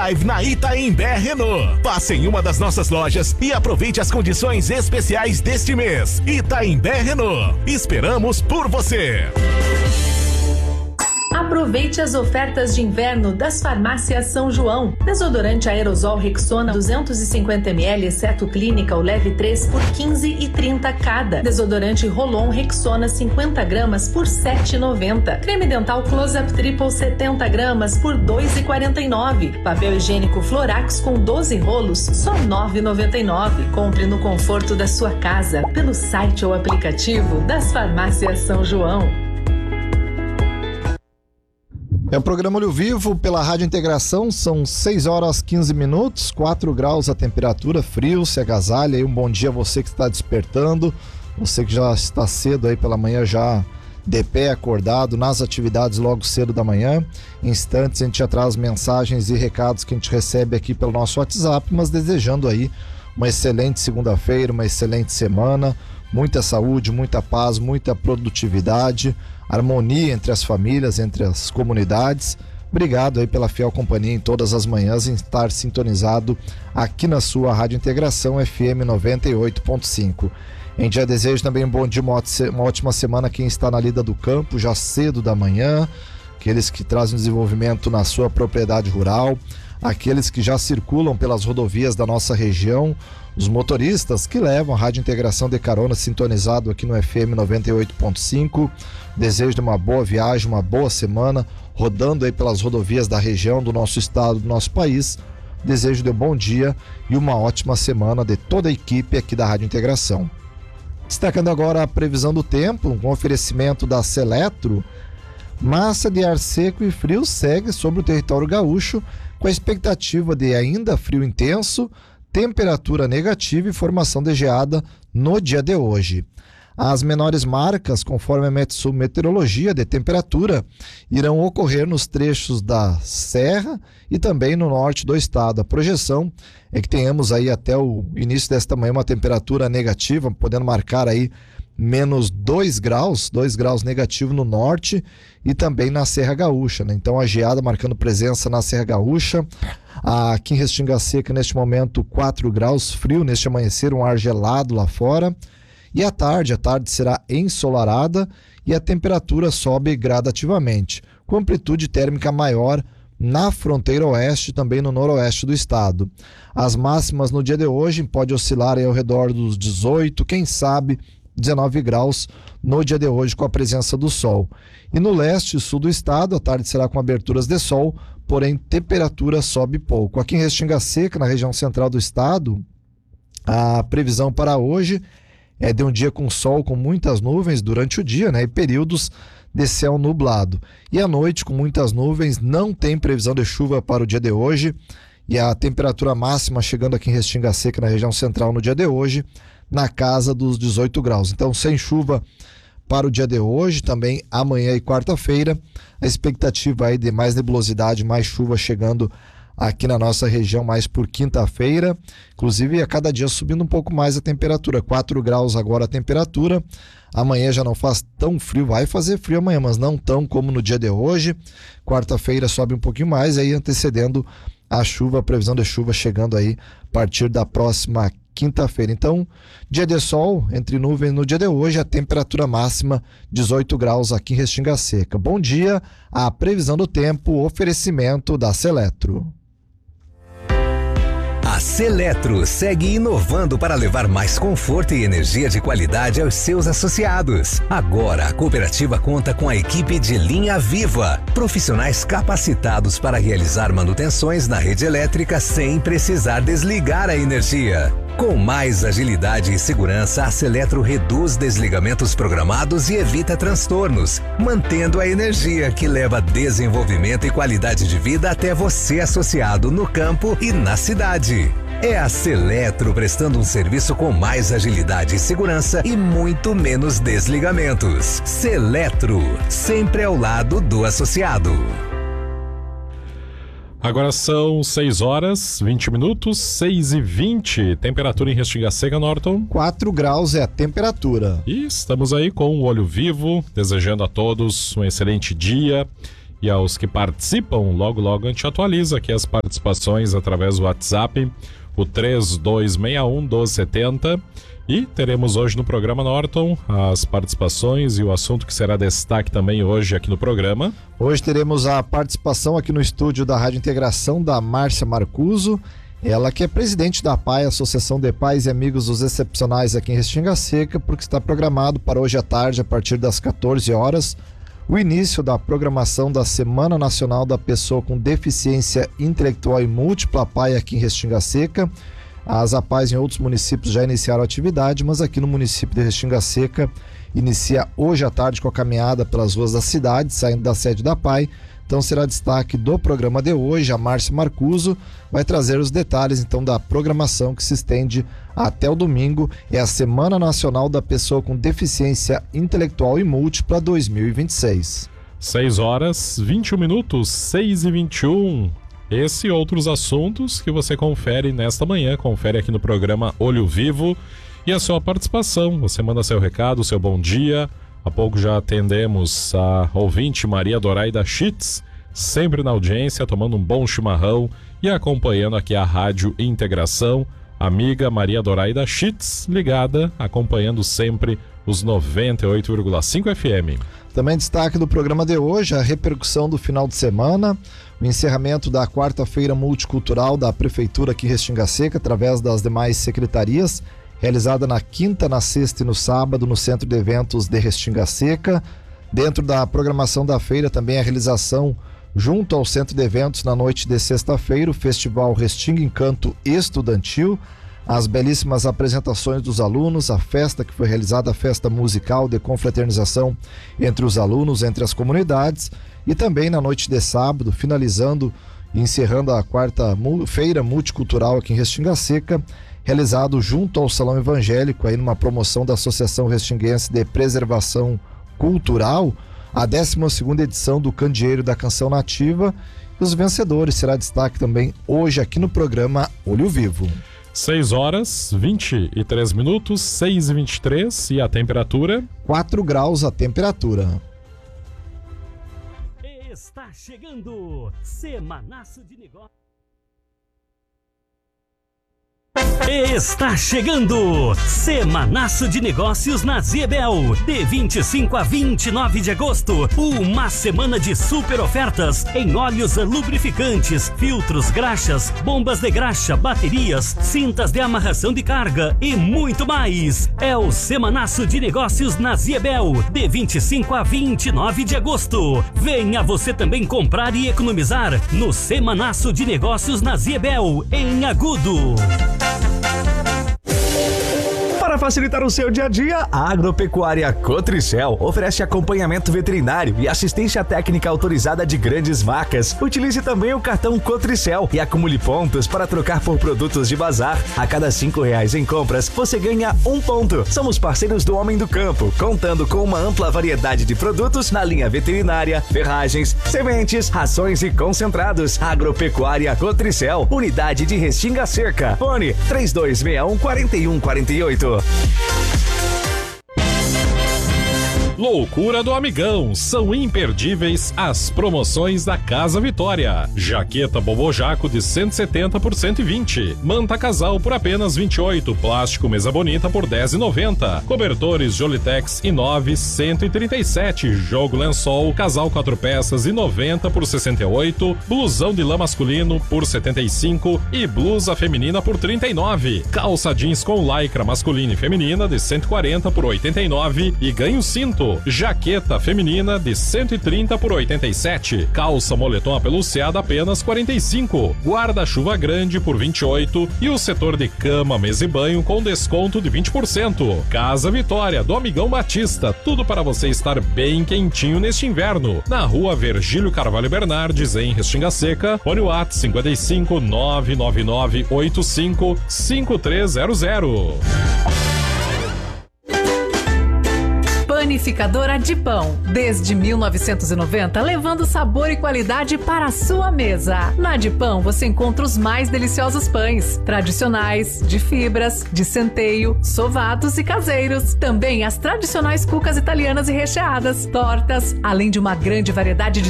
Drive na Itaimbé Renault. Passe em uma das nossas lojas e aproveite as condições especiais deste mês. Itaimbé Renault. Esperamos por você. Aproveite as ofertas de inverno das farmácias São João. Desodorante aerosol Rexona 250ml, exceto Clínica ou Leve 3 por 15,30 cada. Desodorante Rolon Rexona 50 gramas por 7,90. Creme dental Close-Up Triple 70 gramas por 2,49. Papel higiênico Florax com 12 rolos, só 9,99. Compre no conforto da sua casa, pelo site ou aplicativo das farmácias São João. É o programa Olho Vivo pela Rádio Integração, são 6 horas 15 minutos, 4 graus a temperatura, frio, se agasalha aí, um bom dia a você que está despertando, você que já está cedo aí pela manhã, já de pé, acordado, nas atividades logo cedo da manhã. Em instantes a gente já traz mensagens e recados que a gente recebe aqui pelo nosso WhatsApp, mas desejando aí uma excelente segunda-feira, uma excelente semana, muita saúde, muita paz, muita produtividade, harmonia entre as famílias, entre as comunidades. Obrigado aí pela fiel companhia em todas as manhãs, em estar sintonizado aqui na sua Rádio Integração FM 98.5. A gente já deseja também um bom dia, uma ótima semana quem está na lida do campo, já cedo da manhã, aqueles que trazem desenvolvimento na sua propriedade rural, aqueles que já circulam pelas rodovias da nossa região, os motoristas que levam a Rádio Integração de carona sintonizado aqui no FM 98.5. Desejo de uma boa viagem, uma boa semana, rodando aí pelas rodovias da região, do nosso estado, do nosso país. Desejo de um bom dia e uma ótima semana de toda a equipe aqui da Rádio Integração. Destacando agora a previsão do tempo, com oferecimento da Seletro. Massa de ar seco e frio segue sobre o território gaúcho, com a expectativa de ainda frio intenso, temperatura negativa e formação de geada no dia de hoje. As menores marcas, conforme a Metsul Meteorologia de temperatura, irão ocorrer nos trechos da Serra e também no norte do estado. A projeção é que tenhamos aí até o início desta manhã uma temperatura negativa, podendo marcar aí menos 2 graus negativo no norte e também na Serra Gaúcha, né? Então a geada marcando presença na Serra Gaúcha, aqui em Restinga Seca neste momento 4 graus, frio neste amanhecer, um ar gelado lá fora. E a tarde será ensolarada e a temperatura sobe gradativamente, com amplitude térmica maior na fronteira oeste e também no noroeste do estado. As máximas no dia de hoje pode oscilar aí ao redor dos 18, quem sabe 19 graus no dia de hoje com a presença do sol. E no leste e sul do estado, a tarde será com aberturas de sol, porém temperatura sobe pouco. Aqui em Restinga Seca, na região central do estado, a previsão para hoje é de um dia com sol com muitas nuvens durante o dia, né? E períodos de céu nublado. E à noite com muitas nuvens, não tem previsão de chuva para o dia de hoje. E a temperatura máxima chegando aqui em Restinga Seca, na região central, no dia de hoje, na casa dos 18 graus. Então, sem chuva para o dia de hoje, também amanhã e quarta-feira. A expectativa aí de mais nebulosidade, mais chuva chegando aqui na nossa região mais por quinta-feira, inclusive a cada dia subindo um pouco mais a temperatura, 4 graus agora a temperatura, amanhã já não faz tão frio, vai fazer frio amanhã, mas não tão como no dia de hoje, quarta-feira sobe um pouquinho mais, aí antecedendo a chuva, a previsão de chuva chegando aí a partir da próxima quinta-feira. Então, dia de sol, entre nuvens no dia de hoje, a temperatura máxima 18 graus aqui em Restinga Seca. Bom dia, a previsão do tempo, oferecimento da Seletro. A Seletro segue inovando para levar mais conforto e energia de qualidade aos seus associados. Agora, a cooperativa conta com a equipe de linha viva, profissionais capacitados para realizar manutenções na rede elétrica sem precisar desligar a energia. Com mais agilidade e segurança, a Seletro reduz desligamentos programados e evita transtornos, mantendo a energia que leva desenvolvimento e qualidade de vida até você, associado no campo e na cidade. É a Seletro prestando um serviço com mais agilidade e segurança e muito menos desligamentos. Seletro, sempre ao lado do associado. Agora são 6 horas, 20 minutos, 6h20. Temperatura em Restinga Seca, Norton? 4 graus é a temperatura. E estamos aí com o Olho Vivo, desejando a todos um excelente dia e aos que participam. Logo a gente atualiza aqui as participações através do WhatsApp, o 3261-1270. E teremos hoje no programa, Norton, as participações e o assunto que será destaque também hoje aqui no programa. Hoje teremos a participação aqui no estúdio da Rádio Integração da Márcia Marcuso, ela que é presidente da PAI, Associação de Pais e Amigos dos Excepcionais aqui em Restinga Seca, porque está programado para hoje à tarde, a partir das 14 horas, o início da programação da Semana Nacional da Pessoa com Deficiência Intelectual e Múltipla, PAI aqui em Restinga Seca. As APAIs em outros municípios já iniciaram a atividade, mas aqui no município de Restinga Seca inicia hoje à tarde com a caminhada pelas ruas da cidade, saindo da sede da PAI. Então será destaque do programa de hoje. A Márcia Marcuso vai trazer os detalhes então da programação que se estende até o domingo. É a Semana Nacional da Pessoa com Deficiência Intelectual e Múltipla 2026. 6 horas, 21 minutos, 6h21. Esse e outros assuntos que você confere nesta manhã, confere aqui no programa Olho Vivo. E a sua participação, você manda seu recado, seu bom dia. Há pouco já atendemos a ouvinte Maria Doraida Schitz, sempre na audiência, tomando um bom chimarrão e acompanhando aqui a Rádio Integração. Amiga Maria Doraida Schitz, ligada, acompanhando sempre os 98,5 FM. Também destaque do programa de hoje, a repercussão do final de semana, o encerramento da quarta-feira multicultural da Prefeitura aqui em Restinga Seca, através das demais secretarias, realizada na quinta, na sexta e no sábado no Centro de Eventos de Restinga Seca. Dentro da programação da feira também a realização junto ao Centro de Eventos na noite de sexta-feira, o Festival Restinga Encanto Estudantil, as belíssimas apresentações dos alunos, a festa que foi realizada, a festa musical de confraternização entre os alunos, entre as comunidades, e também na noite de sábado, finalizando e encerrando a quarta feira multicultural aqui em Restinga Seca, realizado junto ao Salão Evangélico, aí numa promoção da Associação Restinguense de Preservação Cultural, a 12ª edição do Candeeiro da Canção Nativa. E os vencedores será destaque também hoje aqui no programa Olho Vivo. 6 horas, 23 minutos, 6h23 e a temperatura? 4 graus a temperatura. Está chegando Semanaço de Negócios. Está chegando Semanaço de Negócios na Zebel, de 25 a 29 de agosto, uma semana de super ofertas em óleos lubrificantes, filtros, graxas, bombas de graxa, baterias, cintas de amarração de carga e muito mais. É o Semanaço de Negócios na Zebel, de 25 a 29 de agosto. Venha você também comprar e economizar no Semanaço de Negócios na Zebel, em Agudo. Para facilitar o seu dia a dia, a Agropecuária Cotricel oferece acompanhamento veterinário e assistência técnica autorizada de grandes vacas. Utilize também o cartão Cotricel e acumule pontos para trocar por produtos de bazar. A cada R$5 em compras, você ganha 1 ponto. Somos parceiros do Homem do Campo, contando com uma ampla variedade de produtos na linha veterinária, ferragens, sementes, rações e concentrados. Agropecuária Cotricel, unidade de Restinga Seca. Fone 3261-4148. Loucura do Amigão, são imperdíveis as promoções da Casa Vitória. Jaqueta Bobojaco de 170 por 120, manta casal por apenas 28, plástico mesa bonita por 10,90, cobertores Jolitex Inove 137, jogo lençol casal 4 peças e 90 por 68, blusão de lã masculino por 75 e blusa feminina por 39, calça jeans com lycra masculina e feminina de 140 por 89 e ganho cinto. Jaqueta feminina de 130 por 87, calça moletom apeluciada apenas 45, guarda-chuva grande por 28 e o setor de cama, mesa e banho com desconto de 20%. Casa Vitória, do Amigão Batista, tudo para você estar bem quentinho neste inverno. Na rua Virgílio Carvalho Bernardes, em Restinga Seca, fone WhatsApp 55 999 85 5300. Panificadora de Pão, desde 1990, levando sabor e qualidade para a sua mesa. Na de Pão você encontra os mais deliciosos pães, tradicionais, de fibras, de centeio, sovados e caseiros. Também as tradicionais cucas italianas e recheadas, tortas, além de uma grande variedade de